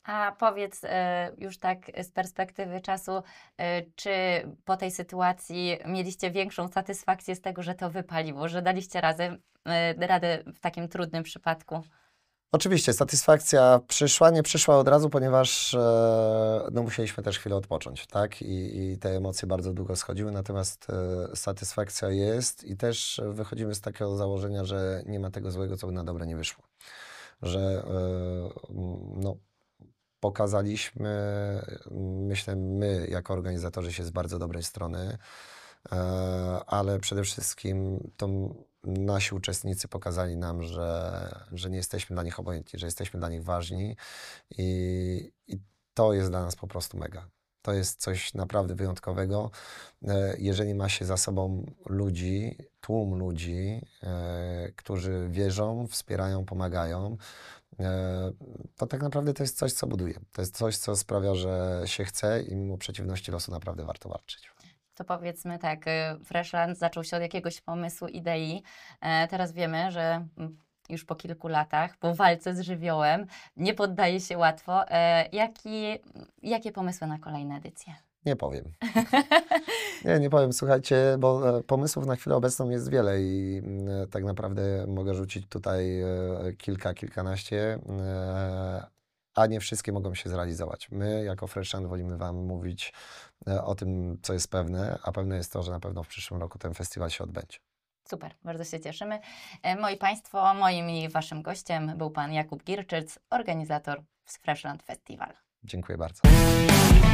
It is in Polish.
A powiedz już tak z perspektywy czasu, czy po tej sytuacji mieliście większą satysfakcję z tego, że to wypaliło, że daliście radę w takim trudnym przypadku? Oczywiście satysfakcja przyszła, nie przyszła od razu, ponieważ no, musieliśmy też chwilę odpocząć, tak? I te emocje bardzo długo schodziły, natomiast satysfakcja jest i też wychodzimy z takiego założenia, że nie ma tego złego, co by na dobre nie wyszło. Że no, pokazaliśmy, myślę, my jako organizatorzy się z bardzo dobrej strony, ale przede wszystkim to nasi uczestnicy pokazali nam, że nie jesteśmy dla nich obojętni, że jesteśmy dla nich ważni i to jest dla nas po prostu mega. To jest coś naprawdę wyjątkowego. Jeżeli ma się za sobą ludzi, tłum ludzi, którzy wierzą, wspierają, pomagają, to tak naprawdę to jest coś, co buduje. To jest coś, co sprawia, że się chce i mimo przeciwności losu naprawdę warto walczyć. To powiedzmy tak, Freshland zaczął się od jakiegoś pomysłu, idei. Teraz wiemy, że już po kilku latach, po walce z żywiołem, nie poddaje się łatwo. Jakie pomysły na kolejne edycje? Nie powiem. Nie powiem, słuchajcie, bo pomysłów na chwilę obecną jest wiele i tak naprawdę mogę rzucić tutaj kilkanaście, a nie wszystkie mogą się zrealizować. My jako Freshland wolimy Wam mówić o tym, co jest pewne, a pewne jest to, że na pewno w przyszłym roku ten festiwal się odbędzie. Super, bardzo się cieszymy. Moi Państwo, moim i Waszym gościem był Pan Jakub Gierczyc, organizator z Freshland Festival. Dziękuję bardzo.